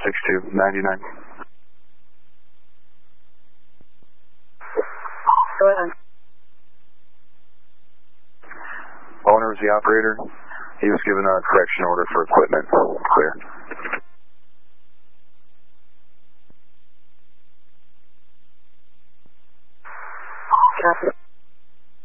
6299. Go ahead. Owner is the operator. He was given a correction order for equipment. Clear. Copy.